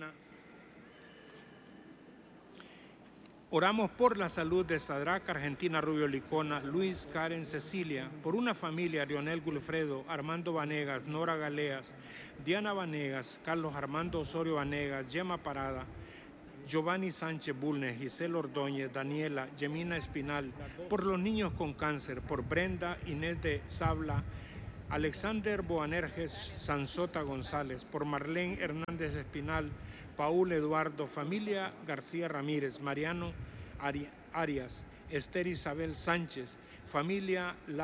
Elena. Oramos por la salud de Sadrac, Argentina Rubio Licona, Luis, Karen, Cecilia, por una familia, Lionel Gulfredo, Armando Vanegas, Nora Galeas, Diana Vanegas, Carlos Armando Osorio Vanegas, Yema Parada, Giovanni Sánchez Bulnes, Giselle Ordóñez, Daniela, Yemina Espinal, por los niños con cáncer, por Brenda, Inés de Sabla, Alexander Boanerges Sansota González, por Marlene Hernández Espinal, Paul Eduardo, familia García Ramírez, Mariano Arias, Esther Isabel Sánchez, familia